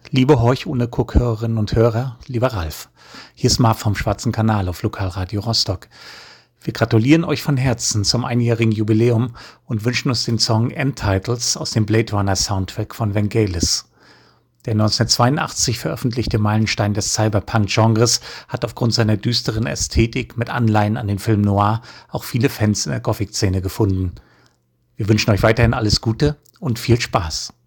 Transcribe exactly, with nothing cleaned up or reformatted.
Liebe Horch ohne Guck-Hörerinnen und Hörer, lieber Ralf, hier ist Marv vom Schwarzen Kanal auf Lokalradio Rostock. Wir gratulieren euch von Herzen zum einjährigen Jubiläum und wünschen uns den Song Endtitles aus dem Blade Runner Soundtrack von Vangelis. Der neunzehnhundertzweiundachtzig veröffentlichte Meilenstein des Cyberpunk-Genres hat aufgrund seiner düsteren Ästhetik mit Anleihen an den Film Noir auch viele Fans in der Gothic-Szene gefunden. Wir wünschen euch weiterhin alles Gute und viel Spaß.